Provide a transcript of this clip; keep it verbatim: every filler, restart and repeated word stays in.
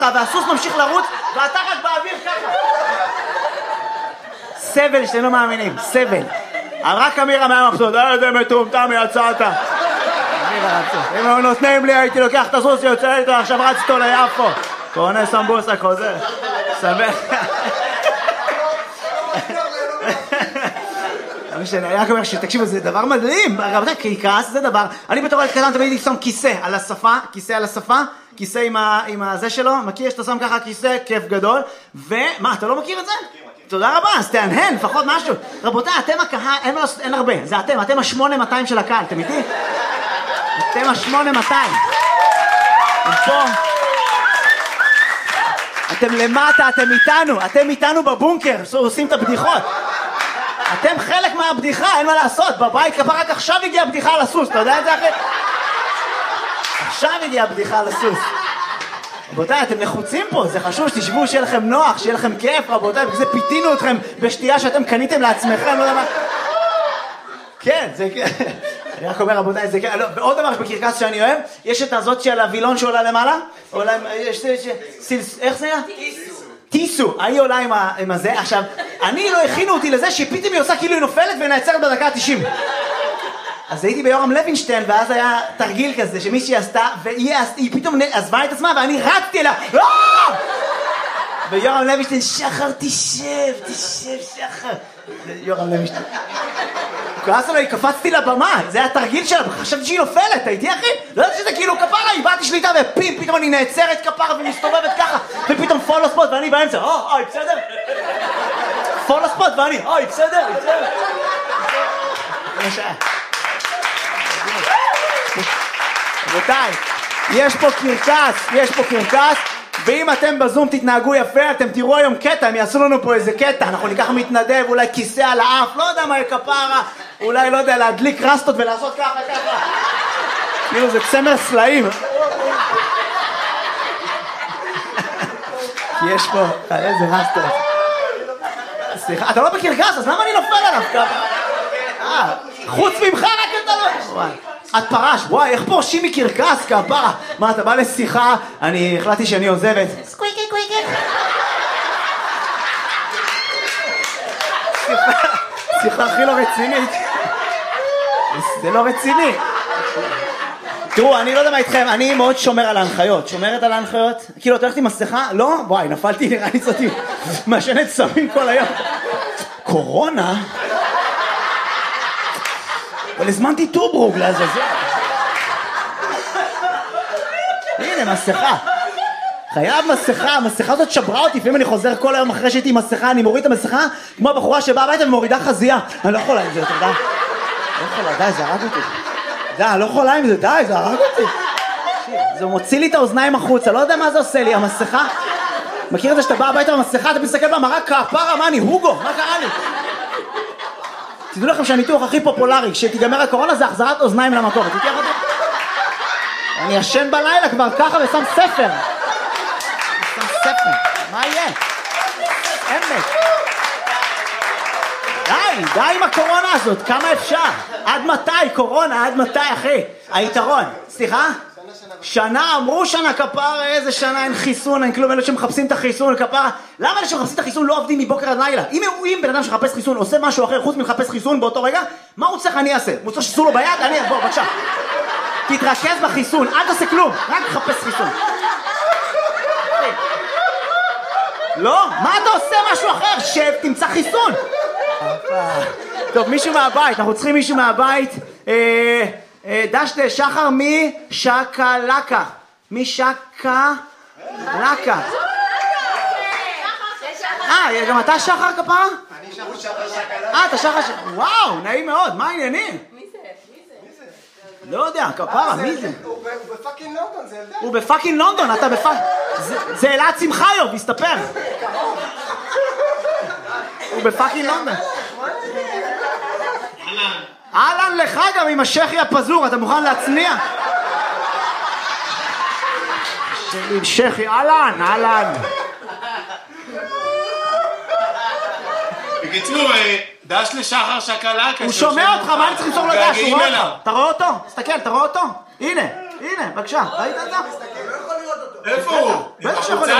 והסוס ממשיך לרוץ, ואתה רק באוויר ככה. סבל שאתם לא מאמינים, סבל. רק אמירה מהמפסוד, איזה מטומטם יצאת. אם הם נותנים לי, הייתי לוקח את הסוס שיוצא איתו, עכשיו רץ איתו ליפו. קורנה סמבוסה חוזר. סבל. אני רק אומר שתקשיבו, זה דבר מדהים. קרקס זה דבר, אני בתור ילד קטן תמיד שם כיסא על השפה, כיסא על השפה, כיסא עם הזה שלו, מכיר שאתה שם ככה כיסא, כיף גדול. ומה, אתה לא מכיר את זה? תודה רבה, אז תענהן, לפחות משהו. רבותיי, אתם הקהל, אין הרבה, זה אתם, אתם השמונה מאתיים של הקהל, אתם איתי? אתם השמונה מאתיים. פה. אתם למטה, אתם איתנו, אתם איתנו בבונקר, עושים את הבדיחות. אתם חלק מהבדיחה, אין מה לעשות, בבית כפה רק עכשיו הגיעה הבדיחה על הסוס, אתה יודע את זה אחרי? עכשיו הגיעה הבדיחה על הסוס. רבותיי, אתם לחוצים פה, זה חשוב שתשבו, שיהיה לכם נוח, שיהיה לכם כיף, רבותיי, בגלל זה פיתינו אתכם בשתייה שאתם קניתם לעצמכם, לא יודע מה. כן, זה כן. אני רק אומר, רבותיי, זה כן. ועוד דבר בקרקס שאני אוהב, יש את הזאת של הווילון שעולה למעלה, עולה, יש, איך זה היה? טיסו. טיסו, היא עולה עם הזה. עכשיו, אני לא הכינו אותי לזה שפתאום היא עושה כאילו היא נופלת ונעצרת בדקה ה-תשעים. אז הייתי ביורם לוינשטיין, ואז היה תרגיל כזה שמישהי עשתה, והיא פתאום עזבה את עצמה, ואני רצתי אליה, ויורם לוינשטיין, שחר, תשב, תשב, שחר. יורם לוינשטיין. כועס עליי, קפצתי לבמה, זה היה תרגיל שלה, חשבתי שהיא נופלת, הייתי אחי? לא יודעת שזה כאילו כפרה, איבדתי שליטה, ופים, פתאום אני נעצרת כפרה ומסתובבת ככה, ופתאום פולו ספוט, ואני באמצע, אוי, אוי, בסדר? פולו ספוט, ואני, אוי, בסדר, בסדר? רבותיי, יש פה קרקס, יש פה קרקס, ואם אתם בזום תתנהגו יפה, אתם תראו היום קטע, הם יעשו לנו פה איזה קטע, אנחנו ניקח מתנדב, אולי כיסא על האף, לא יודע מה יכפרה, אולי, לא יודע, להדליק רסטות ולעשות ככה, ככה. כאילו, זה צמר סלעים. יש פה, איזה רסטות. סליחה, אתה לא בקרקס, אז למה אני נופל עליו ככה? אה, חוץ ממך רק אתה לא... את פרש, וואי, איך פורשים מקרקס, כפרה? מה, אתה בא לשיחה? אני החלטתי שאני עוזבת. סקוויקי, קוויקי. שיחה הכי לא רצינית. זה לא רציני. תראו, אני לא יודע מה איתכם, אני מאוד שומר על ההנחיות. שומרת על ההנחיות? כאילו, אתה הולכת עם מסכה? לא? וואי, נפלתי, נראה לי סוטי. משנת סמים כל היום. קורונה? אבל הזמנתי טוברוג לעזאזל. הנה, מסכה. חייב מסכה, המסכה הזאת שברה אותי, לפעמים אני חוזר כל היום אחרי שהייתי עם מסכה, אני מוריד את המסכה, כמו הבחורה שבאה הביתה ומורידה חזייה. אני לא יכולה עם זה יותר, די. לא יכולה, די, זה הרג אותי. די, אני לא יכולה עם זה, די, זה הרג אותי. זה מוציא לי את האוזניים החוצה, לא יודע מה זה עושה לי, המסכה. מכיר את זה שאתה בא הביתה במסכה, אתה מסתכל במראה, כפרה, מה אני, הוגו, מה קרה לי? תדעו לכם שהניתוח הכי פופולרי, כשתיגמר הקורונה זה החזרת אוזניים למקום. תתייח אותי? אני ישן בלילה כבר ככה ושם ספר. שם ספר. מה יהיה? אמת. די, די עם הקורונה הזאת. כמה אפשר? עד מתי קורונה? עד מתי, אחי? היתרון. סליחה? שנה, אמרו שנה כפרה, איזה שנה, אין חיסון, אין כלום, אלה שמחפשים את החיסון, כפרה. למה אלה שמחפשים את החיסון לא עובדים מבוקר עד לילה? אם, אם בן אדם שמחפש חיסון עושה משהו אחר חוץ מלחפש חיסון באותו רגע, מה הוא צריך אני אעשה? הוא צריך שסו לו ביד? אני, בוא, בבקשה. תתרכז בחיסון, אל תעשה כלום, רק תחפש חיסון. לא? מה אתה עושה משהו אחר? שב, תמצא חיסון. טוב, מישהו מהבית, אנחנו צריכים מישהו מהבית. אה... דשת שחר משקלקה משקלקה אה, גם אתה שחר כפרה? אני שחר שקלקה אה, אתה שחר וואו, נעים מאוד, מה העניינים? מי זה? מי זה? לא יודע, כפרה, מי זה? הוא בפאקינג לונדון, זה ילדה הוא בפאקינג לונדון, אתה בפאקינג זה אלעד שמחיוב, מסתפר הוא בפאקינג לונדון אהלן לך גם עם השכי הפזור, אתה מוכן להצניע? עם שכי, אהלן, אהלן. בקיצור, דש לשחר שקלקה. הוא שומע אותך, מה אני צריך למסור לדש? הוא רואה אותך. אתה רואה אותו? תסתכל, אתה רואה אותו? הנה, הנה, בבקשה, ראית את זה? לא יכול לראות אותו. איפה הוא? בטח שהוא יכול בחולצה